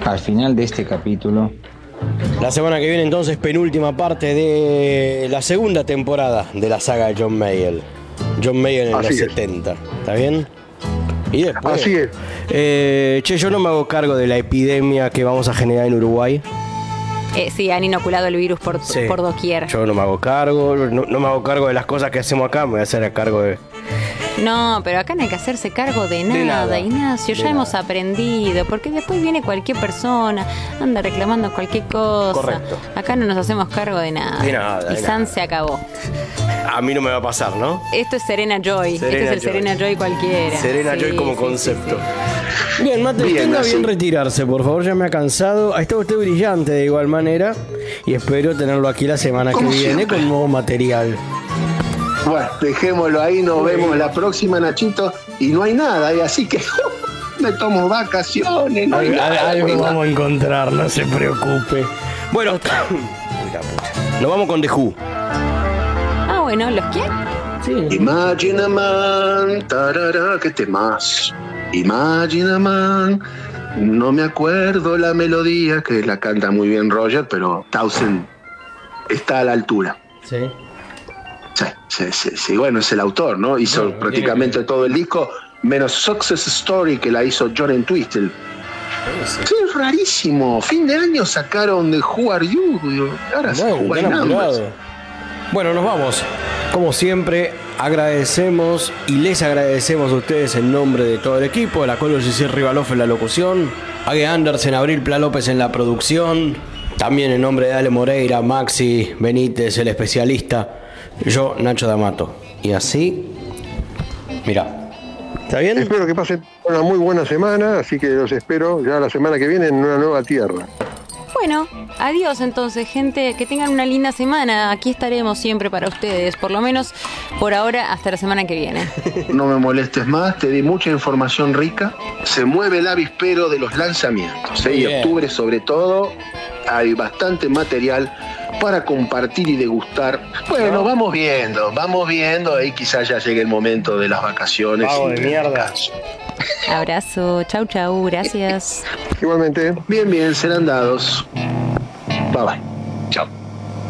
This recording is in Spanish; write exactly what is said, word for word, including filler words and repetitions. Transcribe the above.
al final de este capítulo. La semana que viene entonces penúltima parte de la segunda temporada de la saga de John Mayall. John Mayall en Así los es. setenta, ¿está bien? Y después, Así es. eh, che, yo no me hago cargo de la epidemia que vamos a generar en Uruguay. Eh, sí, han inoculado el virus por, Sí. por doquier. Yo no me hago cargo, no, no me hago cargo de las cosas que hacemos acá, me voy a hacer a cargo de... No, pero acá no hay que hacerse cargo de nada, nada, Ignacio. de Ya hemos nada. aprendido, porque después viene cualquier persona, anda reclamando cualquier cosa. Correcto. Acá no nos hacemos cargo de nada. De nada, Y de San nada. se acabó. A mí no me va a pasar, ¿no? Esto es Serena Joy. Serena este es el Joy. Serena Joy cualquiera. Serena Sí, Joy como sí, concepto. sí, Bien, Mate, Bien, tenga así. bien retirarse, por favor, ya me ha cansado. Ahí está usted brillante de igual manera y espero tenerlo aquí la semana que Como viene siempre. con nuevo material. Bueno, dejémoslo ahí, nos vemos la próxima, Nachito. Y no hay nada, y así que me tomo vacaciones. No hay Al- al- nada, algo no hay nada. vamos a encontrar, no se preocupe. Bueno, nos vamos con The Who. sí. Ah, bueno, ¿los quién? Imagine a Man, tarara, ¿qué temas? Imagine a Man. No me acuerdo la melodía, que la canta muy bien Roger, pero Townsend está a la altura. Sí. Sí, sí, sí, sí. Bueno, es el autor, ¿no? Hizo Bueno, prácticamente tiene todo el disco, menos Success Story, que la hizo John Entwistle. Sí, es rarísimo. Fin de año sacaron de Who Are You. Digo, ahora sí, No, Who tan I Numbers. apurado. Bueno, nos vamos. Como siempre, agradecemos y les agradecemos a ustedes en nombre de todo el equipo, de la cual Giselle Rivaloff en la locución, Ague Andersen, Abril Pla López en la producción, también en nombre de Ale Moreira, Maxi Benítez, el especialista, yo, Nacho D'Amato. Y así, mira, ¿está bien? Espero que pasen una muy buena semana, así que los espero ya la semana que viene en una nueva tierra. Bueno, adiós entonces, gente. Que tengan una linda semana. Aquí estaremos siempre para ustedes. Por lo menos por ahora, hasta la semana que viene. No me molestes más, te di mucha información rica. Se mueve el avispero de los lanzamientos, ¿eh? Muy Y bien. octubre sobre todo, hay bastante material para compartir y degustar. Bueno, vamos viendo, vamos viendo, ahí quizás ya llegue el momento de las vacaciones. Vago y de del mierda. descanso. Abrazo. Chau, chau. Gracias. Igualmente. Bien, bien, serán dados. Bye bye.